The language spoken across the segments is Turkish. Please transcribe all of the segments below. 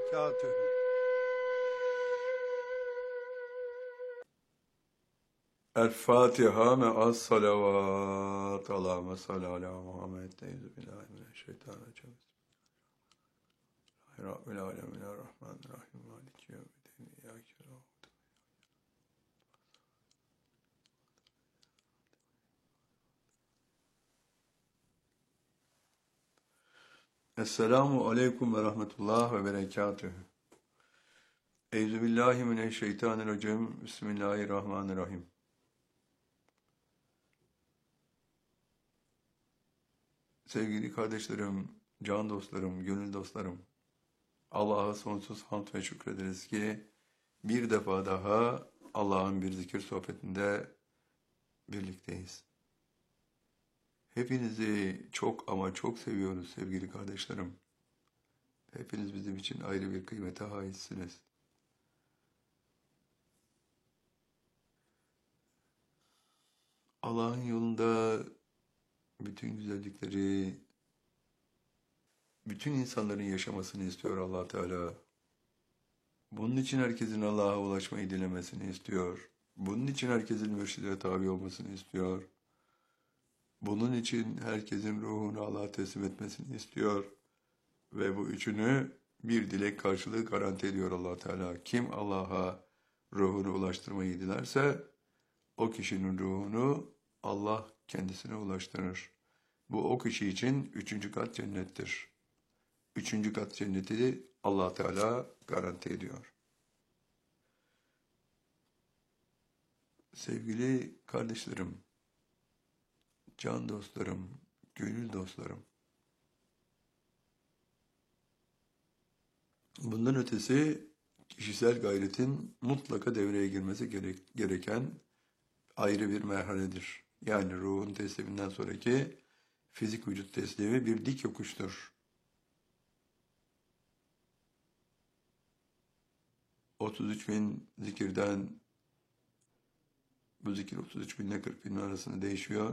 berekatühü. El Fatiha me'as salavat. Allahümme salli ala Muhammed. Euzubillahimineşşeytanirracim. Rabbil alemin rahmanirrahim. Maliki yevmiddin. İyyâke na'budu. Esselamu aleyküm ve rahmetullah ve berekatühü. Euzubillahimineşşeytanirracim. Bismillahirrahmanirrahim. Sevgili kardeşlerim, can dostlarım, gönül dostlarım, Allah'a sonsuz hamd ve şükrederiz ki bir defa daha Allah'ın bir zikir sohbetinde birlikteyiz. Hepinizi çok ama çok seviyoruz sevgili kardeşlerim. Hepiniz bizim için ayrı bir kıymete haizsiniz. Allah'ın yolunda bütün güzellikleri, bütün insanların yaşamasını istiyor Allah Teala. Bunun için herkesin Allah'a ulaşmayı dilemesini istiyor. Bunun için herkesin mürşide tabi olmasını istiyor. Bunun için herkesin ruhunu Allah'a teslim etmesini istiyor. Ve bu üçünü bir dilek karşılığı garanti ediyor Allah Teala. Kim Allah'a ruhunu ulaştırmayı dilerse o kişinin ruhunu Allah kendisine ulaştırır. Bu o kişi için üçüncü kat cennettir. Üçüncü kat cenneti Allah Teala garanti ediyor. Sevgili kardeşlerim, can dostlarım, gönül dostlarım, bundan ötesi kişisel gayretin mutlaka devreye girmesi gereken ayrı bir merhaledir. Yani ruhun tesliminden sonraki fizik vücut teslimi bir dik yokuştur. 33 bin zikirden bu zikir 33 bin ile 40 bin arasında değişiyor.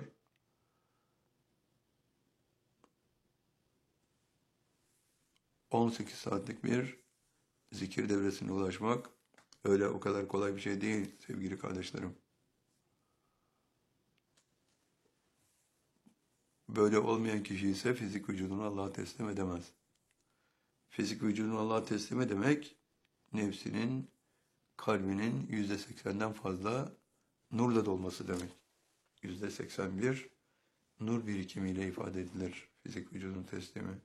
18 saatlik bir zikir devresine ulaşmak öyle o kadar kolay bir şey değil sevgili kardeşlerim. Böyle olmayan kişi ise fizik vücudunu Allah'a teslim edemez. Fizik vücudunu Allah'a teslim edemek, nefsinin, kalbinin %80'den fazla nurla dolması demek. %81 nur birikimiyle ifade edilir fizik vücudun teslimi.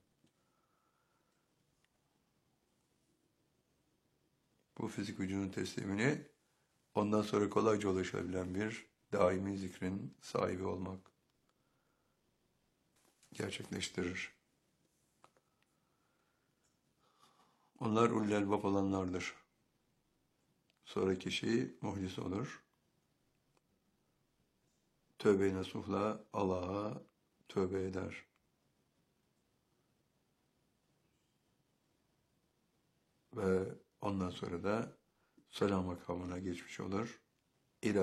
Bu fizik vücudun teslimini ondan sonra kolayca ulaşabilen bir daimi zikrin sahibi olmak gerçekleştirir. Onlar ulul elbap olanlardır. Sonra kişi muhlis olur. Tövbe-i nasuhla Allah'a tövbe eder. Ve ondan sonra da selam makamına geçmiş olur.